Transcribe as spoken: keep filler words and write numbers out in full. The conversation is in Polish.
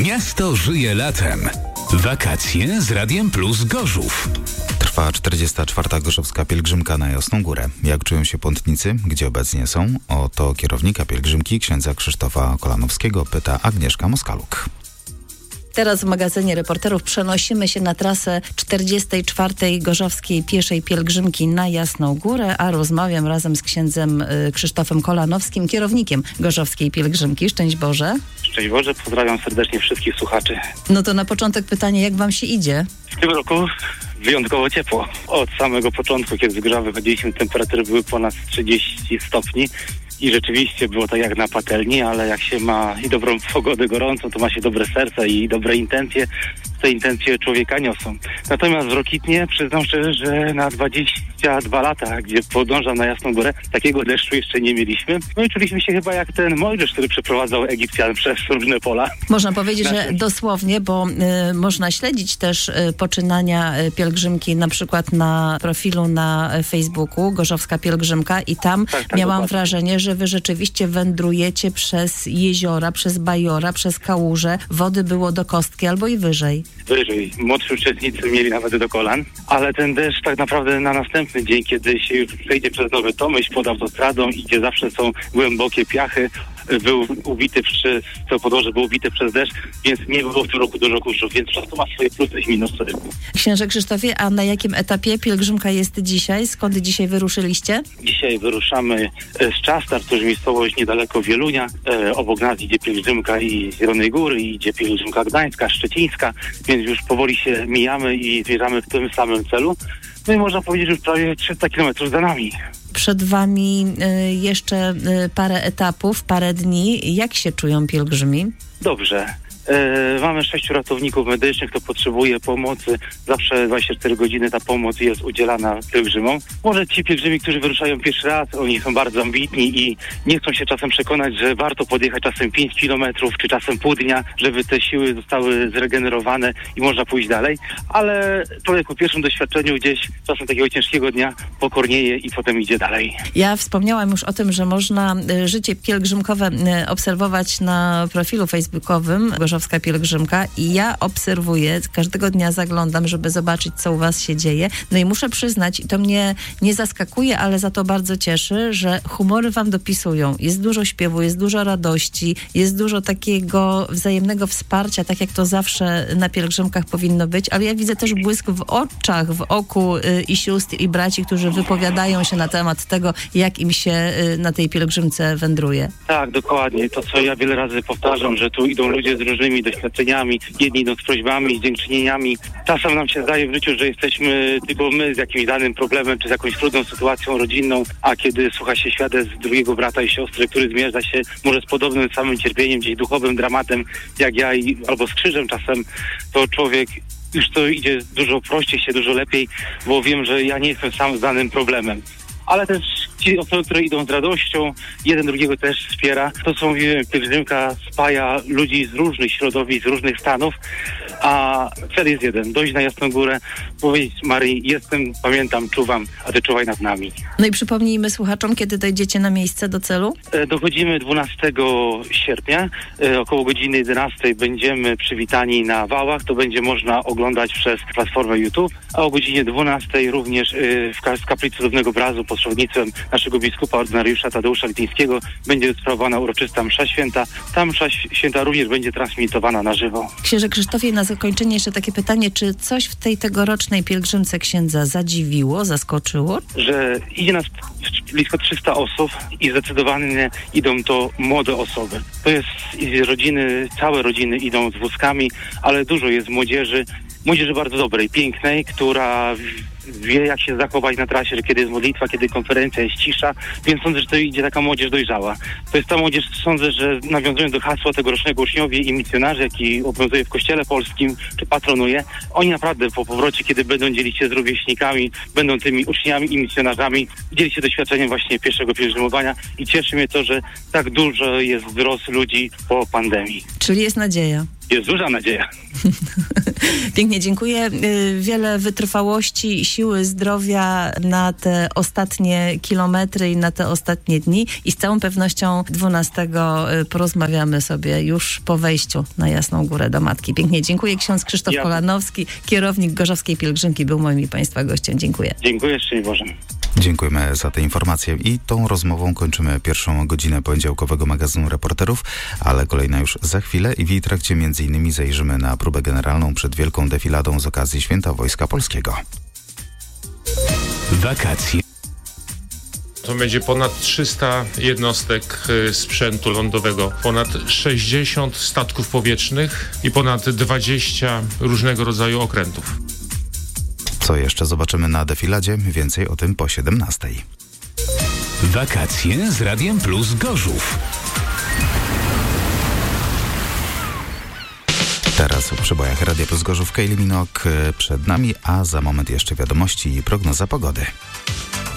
Miasto żyje latem. Wakacje z Radiem Plus Gorzów. Trwa czterdziesta czwarta gorzowska pielgrzymka na Jasną Górę. Jak czują się pątnicy? Gdzie obecnie są? O to kierownika pielgrzymki, księdza Krzysztofa Kolanowskiego, pyta Agnieszka Moskaluk. Teraz w magazynie Reporterów przenosimy się na trasę czterdziestej czwartej gorzowskiej pieszej pielgrzymki na Jasną Górę, a rozmawiam razem z księdzem y, Krzysztofem Kolanowskim, kierownikiem gorzowskiej pielgrzymki. Szczęść Boże. Szczęść Boże, pozdrawiam serdecznie wszystkich słuchaczy. No to na początek pytanie, jak wam się idzie? W tym roku wyjątkowo ciepło. Od samego początku, kiedy z Gorzowa wychodziliśmy, temperatury były ponad trzydzieści stopni. I rzeczywiście było tak jak na patelni, ale jak się ma i dobrą pogodę gorącą, to ma się dobre serce i dobre intencje. Te intencje człowieka niosą. Natomiast w Rokitnie przyznam szczerze, że na dwadzieścia dwa lata, gdzie podążam na Jasną Górę, takiego deszczu jeszcze nie mieliśmy. No i czuliśmy się chyba jak ten Mojżesz, który przeprowadzał Egipcjan przez różne pola. Można powiedzieć, że dosłownie, bo y, można śledzić też y, poczynania y, pielgrzymki na przykład na profilu na y, Facebooku Gorzowska Pielgrzymka i tam tak, tak, miałam dokładnie. wrażenie, że wy rzeczywiście wędrujecie przez jeziora, przez bajora, przez kałuże. Wody było do kostki albo i wyżej. Wyżej. Młodsi uczestnicy mieli nawet do kolan, ale ten deszcz tak naprawdę na następny dzień, kiedy się już przejdzie przez Nowy Tomyśl pod autostradą i gdzie zawsze są głębokie piachy, był ubity przez, to podłoże było ubite przez deszcz, więc nie było w tym roku dużo kurzów, więc wszystko ma swoje plusy i minusy. Księże Krzysztofie, a na jakim etapie pielgrzymka jest dzisiaj? Skąd dzisiaj wyruszyliście? Dzisiaj wyruszamy z Czastar, to jest miejscowość niedaleko Wielunia. E, obok nas idzie pielgrzymka i z Zielonej Góry, i idzie pielgrzymka gdańska, szczecińska, więc już powoli się mijamy i zmierzamy w tym samym celu. No i można powiedzieć, że już prawie trzysta kilometrów za nami. Przed wami y, jeszcze y, parę etapów, parę dni. Jak się czują pielgrzymi? Dobrze. E, mamy sześciu ratowników medycznych, kto potrzebuje pomocy. Zawsze dwadzieścia cztery godziny ta pomoc jest udzielana pielgrzymom. Może ci pielgrzymi, którzy wyruszają pierwszy raz, oni są bardzo ambitni i nie chcą się czasem przekonać, że warto podjechać czasem pięć kilometrów, czy czasem pół dnia, żeby te siły zostały zregenerowane i można pójść dalej. Ale człowiek po pierwszym doświadczeniu gdzieś czasem takiego ciężkiego dnia pokornieje i potem idzie dalej. Ja wspomniałam już o tym, że można y, życie pielgrzymkowe y, obserwować na profilu facebookowym Gorzowska Pielgrzymka i ja obserwuję, każdego dnia zaglądam, żeby zobaczyć, co u was się dzieje. No i muszę przyznać, i to mnie nie zaskakuje, ale za to bardzo cieszy, że humory wam dopisują. Jest dużo śpiewu, jest dużo radości, jest dużo takiego wzajemnego wsparcia, tak jak to zawsze na pielgrzymkach powinno być, ale ja widzę też błysk w oczach, w oku y, i sióstr, i braci, którzy wypowiadają się na temat tego, jak im się y, na tej pielgrzymce wędruje. Tak, dokładnie. To, co ja wiele razy powtarzam, że tu idą ludzie z różnymi doświadczeniami, jedni idą z prośbami, z dziękczynieniami. Czasem nam się zdaje w życiu, że jesteśmy tylko my z jakimś danym problemem, czy z jakąś trudną sytuacją rodzinną, a kiedy słucha się świadectw drugiego brata i siostry, który zmierza się może z podobnym samym cierpieniem, gdzieś duchowym dramatem, jak ja, i, albo z krzyżem czasem, to człowiek już to idzie dużo prościej się, dużo lepiej, bo wiem, że ja nie jestem sam z danym problemem. Ale też ci osoby, które idą z radością, jeden drugiego też wspiera. To, co mówiłem, pielgrzymka spaja ludzi z różnych środowisk, z różnych stanów, a cel jest jeden, dojść na Jasną Górę, powiedzieć Maryi, jestem, pamiętam, czuwam, a ty czuwaj nad nami. No i przypomnijmy słuchaczom, kiedy dojdziecie na miejsce do celu? E, dochodzimy dwunastego sierpnia, e, około godziny jedenastej będziemy przywitani na wałach, to będzie można oglądać przez platformę YouTube, a o godzinie dwunastej również e, w, ka- w kaplicy Cudownego Obrazu pod przewodnictwem naszego biskupa ordynariusza Tadeusza Lityńskiego będzie sprawowana uroczysta msza święta. Ta msza święta również będzie transmitowana na żywo. Księże Krzysztofie, na zakończenie jeszcze takie pytanie, czy coś w tej tegorocznej pielgrzymce księdza zadziwiło, zaskoczyło? Że idzie nas blisko trzysta osób i zdecydowanie idą to młode osoby. To jest rodziny, całe rodziny idą z wózkami, ale dużo jest młodzieży, młodzieży bardzo dobrej, pięknej, która wie, jak się zachować na trasie, że kiedy jest modlitwa, kiedy konferencja, jest cisza, więc sądzę, że to idzie taka młodzież dojrzała. To jest ta młodzież, sądzę, że nawiązując do hasła tegorocznego uczniowie i misjonarzy, jaki obowiązuje w Kościele Polskim, czy patronuje, oni naprawdę po powrocie, kiedy będą dzielić się z rówieśnikami, będą tymi uczniami i misjonarzami, dzielić się doświadczeniem właśnie pierwszego pielgrzymowania i cieszy mnie to, że tak dużo jest wzrost ludzi po pandemii. Czyli jest nadzieja. jest duża nadzieja. Pięknie dziękuję. Wiele wytrwałości, siły, zdrowia na te ostatnie kilometry i na te ostatnie dni i z całą pewnością dwunastego porozmawiamy sobie już po wejściu na Jasną Górę do Matki. Pięknie dziękuję. Ksiądz Krzysztof Ja. Kolanowski, kierownik Gorzowskiej Pielgrzymki, był moim i Państwa gościem. Dziękuję. Dziękuję, szczęść Boże. Dziękujemy za te informacje i tą rozmową kończymy pierwszą godzinę poniedziałkowego magazynu Reporterów, ale kolejna już za chwilę i w jej trakcie między innymi zajrzymy na próbę generalną przed wielką defiladą z okazji Święta Wojska Polskiego. Wakacje. To będzie ponad trzysta jednostek y, sprzętu lądowego, ponad sześćdziesiąt statków powietrznych i ponad dwadzieścia różnego rodzaju okrętów. Co jeszcze zobaczymy na defiladzie? Więcej o tym po siedemnastej. Wakacje z Radiem Plus Gorzów. Teraz w przybojach Radia Plus Gorzów Kylie Minogue przed nami, a za moment jeszcze wiadomości i prognoza pogody.